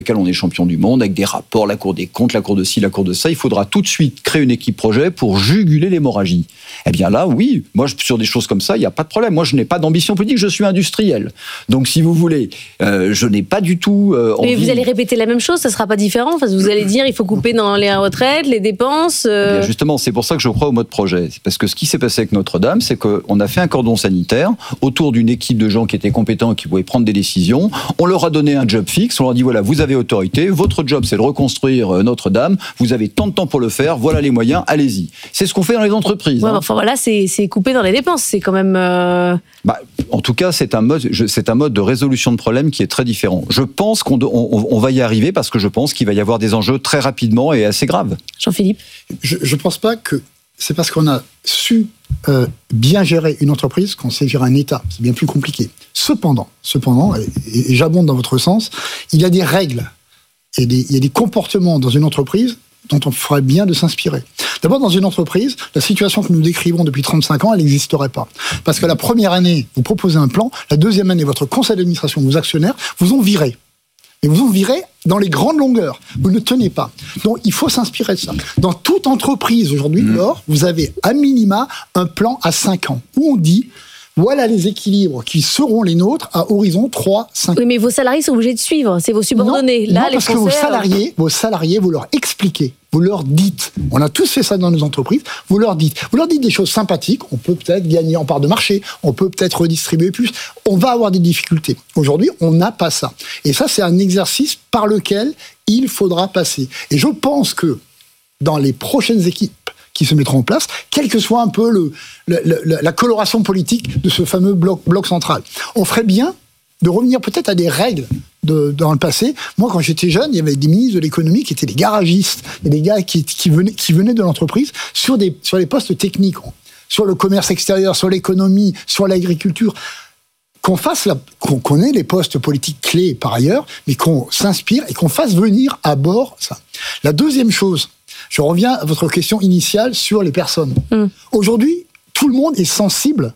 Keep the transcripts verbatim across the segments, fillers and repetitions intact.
lesquels on est champion du monde, avec des rapports, la Cour des comptes, la Cour de ci, la Cour de ça, il faudra tout de suite créer une équipe projet pour juguler l'hémorragie. Eh bien là, oui, moi, sur des choses comme ça, il n'y a pas de problème. Moi, je n'ai pas d'ambition politique, je suis industriel. Donc, si vous voulez, euh, je n'ai pas du tout euh, envie... Mais vous allez répéter la même chose, ça ne sera pas différent. Enfin, vous allez dire, il faut couper dans les retraites, les dépenses... Euh... Eh bien justement, c'est pour ça que je crois au mode projet. C'est parce que ce qui s'est passé avec Notre-Dame, c'est qu'on a fait un cordon sanitaire autour d'une équipe de gens qui étaient compétents et qui pouvaient prendre des décisions. On leur a donné un job fixe, on leur dit, voilà, vous avez autorité, votre job, c'est de reconstruire Notre-Dame, vous avez tant de temps pour le faire, voilà les moyens, allez-y. C'est ce qu'on fait dans les entreprises. Ouais, hein. Enfin voilà, c'est, c'est coupé dans les dépenses, c'est quand même... Euh... Bah, en tout cas, c'est un, mode, je, c'est un mode de résolution de problème qui est très différent. Je pense qu'on on, on va y arriver parce que je pense qu'il va y avoir des enjeux très rapidement et assez graves. Jean-Philippe ? Je ne pense pas que c'est parce qu'on a su euh, bien gérer une entreprise qu'on sait gérer un État. C'est bien plus compliqué. Cependant, cependant et, et j'abonde dans votre sens, il y a des règles et des, il y a des comportements dans une entreprise dont on ferait bien de s'inspirer. D'abord, dans une entreprise, la situation que nous décrivons depuis trente-cinq ans, elle n'existerait pas. Parce que la première année, vous proposez un plan, la deuxième année, votre conseil d'administration, vos actionnaires, vous ont viré. Et vous ont viré dans les grandes longueurs. Vous ne tenez pas. Donc, il faut s'inspirer de ça. Dans toute entreprise, aujourd'hui, mmh. Laure, vous avez à minima un plan à cinq ans, où on dit... Voilà les équilibres qui seront les nôtres à horizon trois à cinq ans. Oui, mais vos salariés sont obligés de suivre, c'est vos subordonnés. Non, Là, non les parce Français, que vos salariés, vos salariés, vous leur expliquez, vous leur dites, on a tous fait ça dans nos entreprises, vous leur dites, vous leur dites des choses sympathiques, on peut peut-être gagner en part de marché, on peut peut-être redistribuer plus, on va avoir des difficultés. Aujourd'hui, on n'a pas ça. Et ça, c'est un exercice par lequel il faudra passer. Et je pense que dans les prochaines équipes qui se mettront en place, quelle que soit un peu le, le, le, la coloration politique de ce fameux bloc, bloc central. On ferait bien de revenir peut-être à des règles de, dans le passé. Moi, quand j'étais jeune, il y avait des ministres de l'économie qui étaient des garagistes, et des gars qui, qui, venaient, qui venaient de l'entreprise sur, des, sur les postes techniques, sur le commerce extérieur, sur l'économie, sur l'agriculture. Qu'on fasse la, qu'on connaît les postes politiques clés par ailleurs, mais qu'on s'inspire et qu'on fasse venir à bord ça. La deuxième chose, je reviens à votre question initiale sur les personnes. Mmh. Aujourd'hui, tout le monde est sensible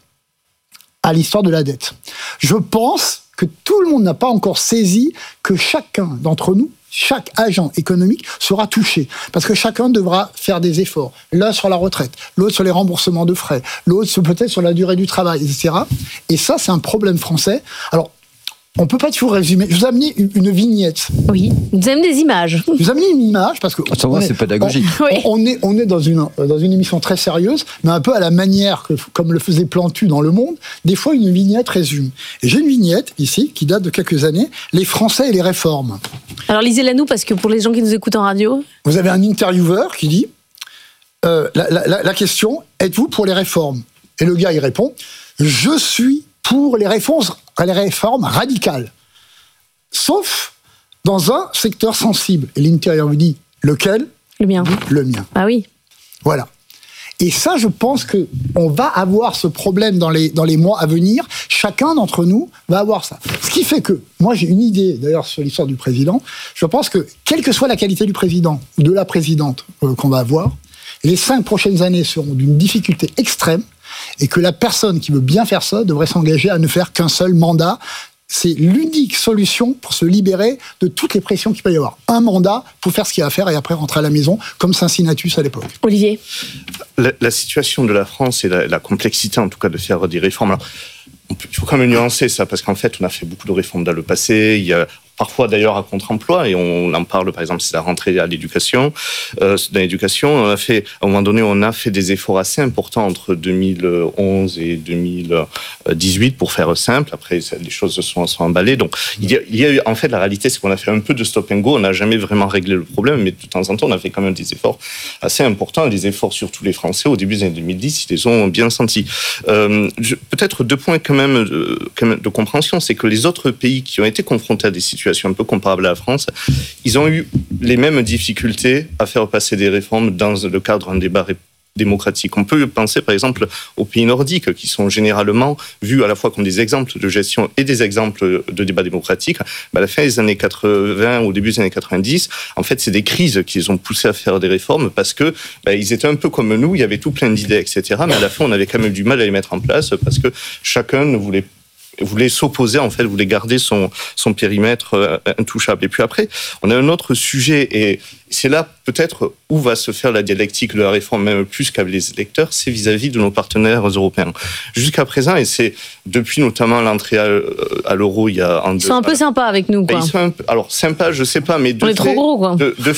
à l'histoire de la dette. Je pense que tout le monde n'a pas encore saisi que chacun d'entre nous, chaque agent économique sera touché. Parce que chacun devra faire des efforts. L'un sur la retraite, l'autre sur les remboursements de frais, l'autre peut-être sur la durée du travail, et cetera. Et ça, c'est un problème français. Alors, on ne peut pas toujours résumer. Je vous ai amené une vignette. Oui, vous avez des images. Je vous ai amené une image parce que... Ça va, c'est pédagogique. On, oui. on, est, on est dans une, dans une émission très sérieuse, mais un peu à la manière, que, comme le faisait Plantu dans Le Monde, des fois une vignette résume. Et j'ai une vignette ici qui date de quelques années, les Français et les réformes. Alors lisez-la nous, parce que pour les gens qui nous écoutent en radio... Vous avez un intervieweur qui dit, euh, la, la, la question, êtes-vous pour les réformes ? Et le gars, il répond, je suis pour les réformes, les réformes radicales, sauf dans un secteur sensible. Et l'intérieur vous dit, lequel ? Le mien. Le mien. Ah oui. Voilà. Et ça, je pense qu'on va avoir ce problème dans les, dans les mois à venir. Chacun d'entre nous va avoir ça. Ce qui fait que, moi j'ai une idée d'ailleurs sur l'histoire du président, je pense que, quelle que soit la qualité du président ou de la présidente euh, qu'on va avoir, les cinq prochaines années seront d'une difficulté extrême, et que la personne qui veut bien faire ça devrait s'engager à ne faire qu'un seul mandat. C'est l'unique solution pour se libérer de toutes les pressions qu'il peut y avoir. Un mandat pour faire ce qu'il y a à faire et après rentrer à la maison, comme Cincinnatus à l'époque. Olivier ? La, la situation de la France et la, la complexité, en tout cas, de faire des réformes. Alors, il faut quand même nuancer ça, parce qu'en fait, on a fait beaucoup de réformes dans le passé. Il y a parfois d'ailleurs à contre-emploi, et on en parle, par exemple, c'est la rentrée à l'éducation. Euh, dans l'éducation, on a fait, à un moment donné, on a fait des efforts assez importants entre deux mille onze et deux mille dix-huit, pour faire simple. Après, les choses se sont, sont emballées. Donc, il y, a, il y a eu, en fait, la réalité, c'est qu'on a fait un peu de stop and go. On n'a jamais vraiment réglé le problème, mais de temps en temps, on a fait quand même des efforts assez importants, des efforts sur tous les Français. Au début des années deux mille dix, ils les ont bien sentis. Euh, je, peut-être deux points quand même, de, quand même de compréhension, c'est que les autres pays qui ont été confrontés à des situations un peu comparable à la France, ils ont eu les mêmes difficultés à faire passer des réformes dans le cadre d'un débat démocratique. On peut penser par exemple aux pays nordiques qui sont généralement vus à la fois comme des exemples de gestion et des exemples de débat démocratique. À la fin des années quatre-vingts, au début des années quatre-vingt-dix, en fait, c'est des crises qui les ont poussés à faire des réformes parce que bah, ils étaient un peu comme nous, il y avait tout plein d'idées, et cetera. Mais à la fin, on avait quand même du mal à les mettre en place parce que chacun ne voulait voulait s'opposer, en fait, voulait garder son, son périmètre euh, intouchable. Et puis après, on a un autre sujet, et c'est là peut-être où va se faire la dialectique de la réforme, même plus qu'avec les électeurs, c'est vis-à-vis de nos partenaires européens. Jusqu'à présent, et c'est depuis notamment l'entrée à, à l'euro il y a... En Ils sont un peu sympas avec nous, quoi. Ils sont un peu, alors, sympas, je sais pas, mais de on est trop gros, quoi. De, de